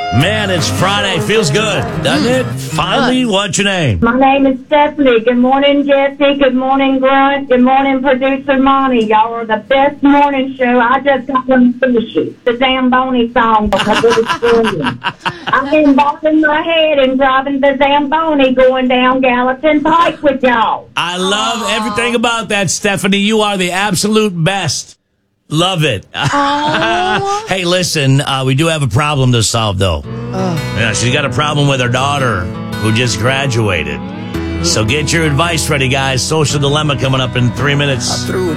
Man, it's Friday. Feels good, doesn't it? Finally, what's your name? My name is Stephanie. Good morning, Jesse. Good morning, Grunt. Good morning, producer Monty. Y'all are the best morning show. I just got them fishy. The Zamboni song because it was brilliant. I've been bopping my head and driving the Zamboni going down Gallatin Pike with y'all. I love everything about that, Stephanie. You are the absolute best. Love it. Hey, listen, we do have a problem to solve, though. Yeah, she's got a problem with her daughter who just graduated. So get your advice ready, guys. Social Dilemma coming up in 3 minutes.